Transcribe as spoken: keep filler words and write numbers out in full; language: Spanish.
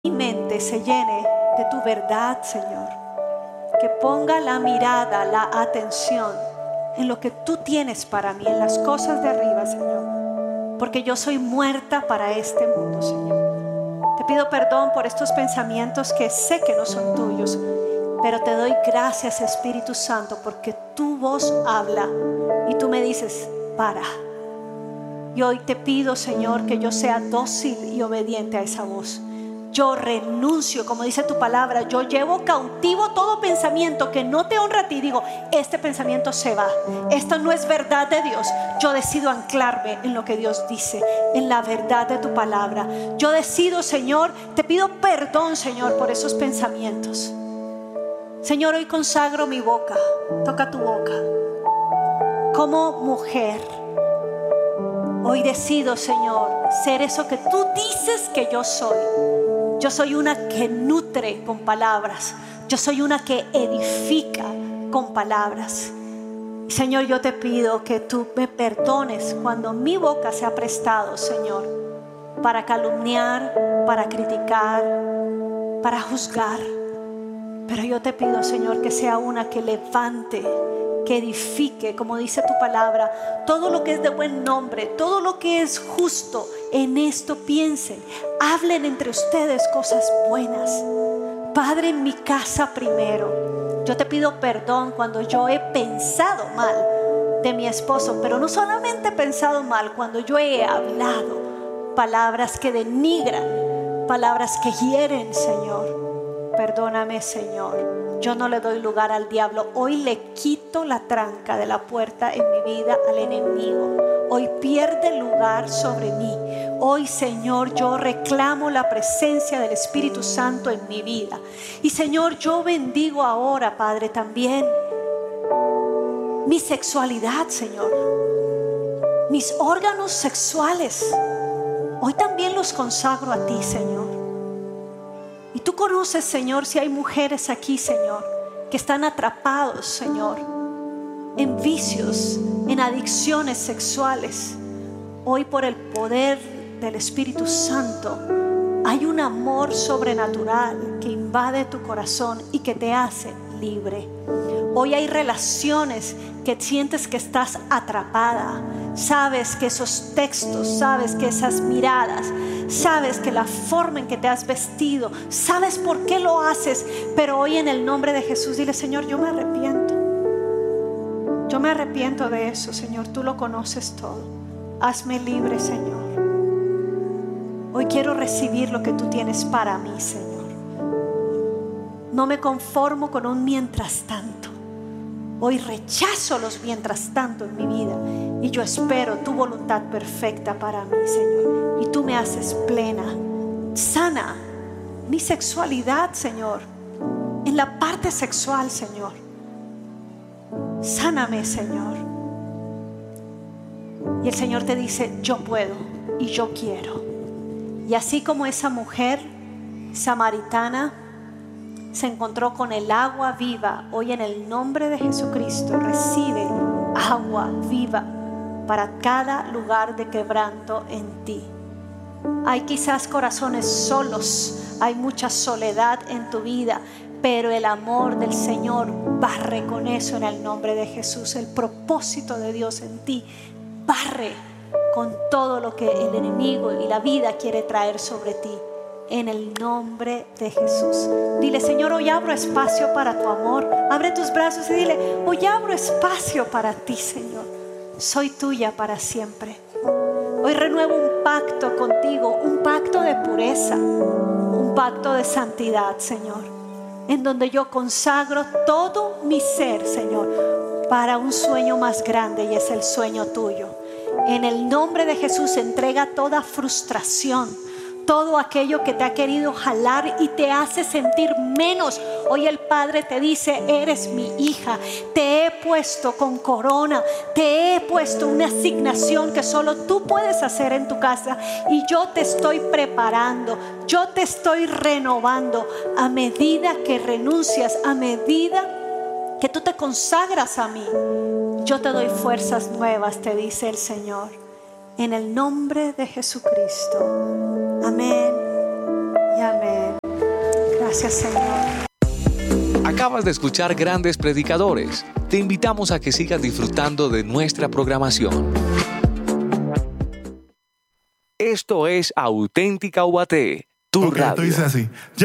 mi mente se llene de tu verdad, Señor. Que ponga la mirada, la atención en lo que tú tienes para mí, en las cosas de arriba, Señor. Porque yo soy muerta para este mundo, Señor. Te pido perdón por estos pensamientos que sé que no son tuyos, pero te doy gracias, Espíritu Santo, porque tu voz habla y tú me dices, para. Y hoy te pido, Señor, que yo sea dócil y obediente a esa voz. Yo renuncio, como dice tu palabra, yo llevo cautivo todo pensamiento que no te honra a ti. Digo, este pensamiento se va, esto no es verdad de Dios. Yo decido anclarme en lo que Dios dice, en la verdad de tu palabra. Yo decido, Señor, te pido perdón, Señor, por esos pensamientos. Señor, hoy consagro mi boca. Toca tu boca. Como mujer, hoy decido, Señor, ser eso que tú dices que yo soy. Yo soy una que nutre con palabras. Yo soy una que edifica con palabras. Señor, yo te pido que tú me perdones cuando mi boca se ha prestado, Señor, para calumniar, para criticar, para juzgar. Pero yo te pido, Señor, que sea una que levante, que edifique, como dice tu palabra, todo lo que es de buen nombre, todo lo que es justo, en esto piensen, hablen entre ustedes cosas buenas. Padre, en mi casa primero, yo te pido perdón cuando yo he pensado mal de mi esposo, pero no solamente he pensado mal, cuando yo he hablado palabras que denigran, palabras que hieren, Señor. Perdóname, Señor. Yo no le doy lugar al diablo. Hoy le quito la tranca de la puerta en mi vida al enemigo. Hoy pierde lugar sobre mí. Hoy, Señor, yo reclamo la presencia del Espíritu Santo en mi vida. Y, Señor, yo bendigo ahora, Padre, también mi sexualidad, Señor. Mis órganos sexuales. Hoy también los consagro a ti, Señor. Y tú conoces, Señor, si hay mujeres aquí, Señor, que están atrapados, Señor, en vicios, en adicciones sexuales. Hoy, por el poder del Espíritu Santo, hay un amor sobrenatural que invade tu corazón y que te hace libre. Hoy hay relaciones que sientes que estás atrapada. Sabes que esos textos, sabes que esas miradas, sabes que la forma en que te has vestido, sabes por qué lo haces, pero hoy en el nombre de Jesús dile, Señor, yo me arrepiento. Yo me arrepiento de eso, Señor, tú lo conoces todo. Hazme libre, Señor. Hoy quiero recibir lo que tú tienes para mí, Señor. No me conformo con un mientras tanto. Hoy rechazo los mientras tanto en mi vida y yo espero tu voluntad perfecta para mí, Señor. Y tú me haces plena, sana mi sexualidad, Señor. En la parte sexual, Señor. Sáname, Señor. Y el Señor te dice, yo puedo y yo quiero. Y así como esa mujer samaritana se encontró con el agua viva, hoy en el nombre de Jesucristo recibe agua viva para cada lugar de quebranto en ti. Hay quizás corazones solos, hay mucha soledad en tu vida, pero el amor del Señor barre con eso en el nombre de Jesús. El propósito de Dios en ti barre con todo lo que el enemigo y la vida quiere traer sobre ti. En el nombre de Jesús. Dile, Señor, hoy abro espacio para tu amor. Abre tus brazos y dile, hoy abro espacio para ti, Señor. Soy tuya para siempre. Hoy renuevo un pacto contigo, un pacto de pureza, un pacto de santidad, Señor, en donde yo consagro todo mi ser, Señor, para un sueño más grande, y es el sueño tuyo. En el nombre de Jesús, entrega toda frustración, todo aquello que te ha querido jalar y te hace sentir menos. Hoy el Padre te dice, eres mi hija, te he puesto con corona, te he puesto una asignación que solo tú puedes hacer en tu casa, y yo te estoy preparando, yo te estoy renovando a medida que renuncias, a medida que tú te consagras a mí. Yo te doy fuerzas nuevas, te dice el Señor, en el nombre de Jesucristo. Amén y Amén. Gracias, Señor. Acabas de escuchar Grandes Predicadores. Te invitamos a que sigas disfrutando de nuestra programación. Esto es Auténtica U A T, tu Ok, radio. esto dice así.